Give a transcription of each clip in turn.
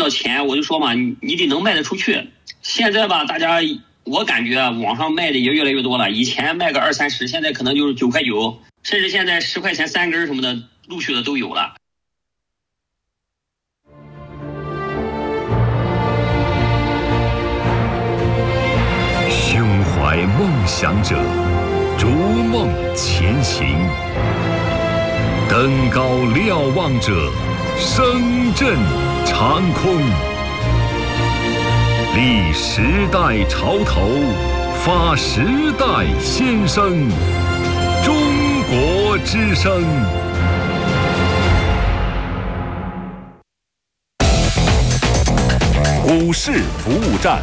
到钱，我就说嘛，你得能卖得出去。现在吧，大家我感觉网上卖的也越来越多了，以前卖个20-30，现在可能就是9块9，甚至现在10块钱3根什么的，陆续的都有了。 胸怀梦想者，逐梦前行。登高瞭望者，声震长空。立时代潮头，发时代先声。中国之声。股市服务站。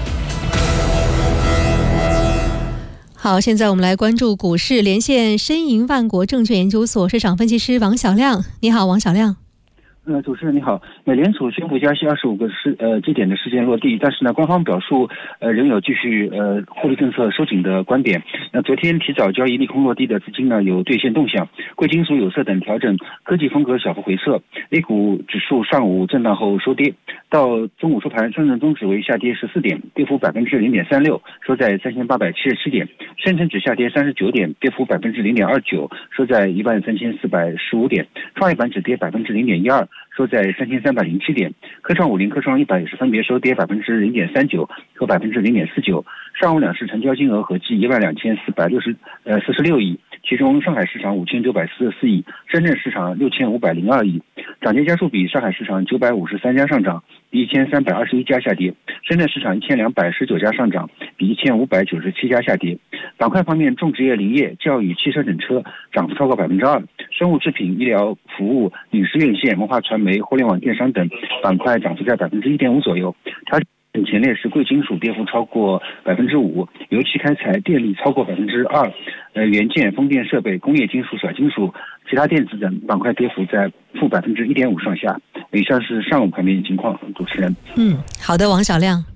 好，现在我们来关注股市，连线申银万国证券研究所市场分析师王小亮。你好，王小亮。 主持人你好，美联储宣布加息25个基点的时间落地，但是呢，官方表述仍有继续货币政策收紧的观点。那昨天提早交易利空落地的资金呢有兑现动向，贵金属、有色等调整，科技风格小幅回撤。A 股指数上午震荡后收跌，到中午收盘，上证综指为下跌14点，跌幅0.36%，收在3877点；深成指下跌39点，跌幅0.29%，收在13415点；创业板指跌0.12%。收在3307点，科创50、科创100也是分别收跌0.39%和0.49%。上午两市成交金额合计12446亿，其中上海市场5944亿，深圳市场6502亿。涨跌家数比：上海市场953家上涨，比1321家下跌；深圳市场1219家上涨，比1597家下跌。板块方面，重职业、林业、教育、汽车整车涨幅超过2%，生物制品、医疗服务、影视院线、文化传媒、互联网电商等板块涨幅在1.5%左右。调整前列是贵金属跌幅超过5%，油气开采、电力超过2%，元件、风电设备、工业金属、小金属、其他电子等板块跌幅在负1.5%上下。以上是上午盘面情况，主持人。 好的，王小亮。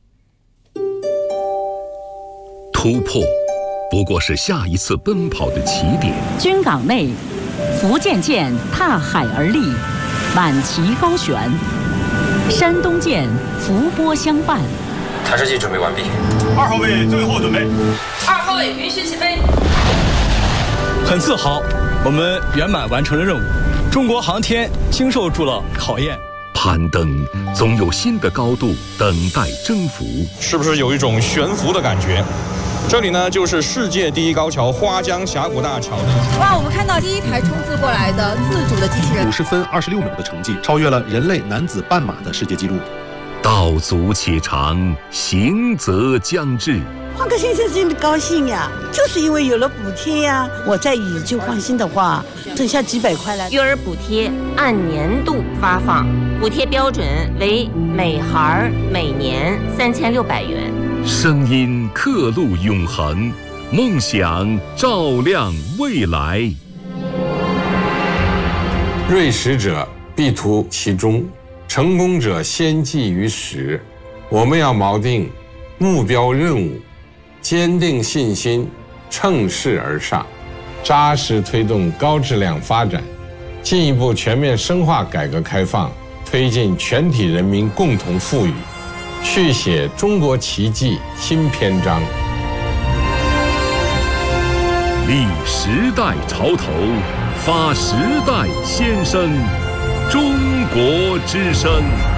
突破不过是下一次奔跑的起点。 军港内，福建舰踏海而立，满旗高悬；山东舰伏波相伴。 弹射器准备完毕。 2号位最后准备。 2号位允许起飞。 很自豪，我们圆满完成了任务。中国航天经受住了考验。 攀登总有新的高度等待征服， 是不是有一种悬浮的感觉？这里呢，就是世界第一高桥花江峡谷大桥。 哇，我们看到第一台冲刺过来的自主的机器人 ，50分26秒的成绩，超越了人类男子半马的世界纪录。 道阻且长，行则将至。 换个先生真的高兴呀，就是因为有了补贴呀。我在以就换新的话，剩下几百块了。 育儿补贴按年度发放，补贴标准为每孩每年3600元。 声音刻录永恒，梦想照亮未来。 锐实者必图其中，成功者先济于始。我们要锚定目标任务，坚定信心，乘势而上，扎实推动高质量发展，进一步全面深化改革开放，推进全体人民共同富裕，续写中国奇迹新篇章。 立时代潮头，发时代先声。中国之声。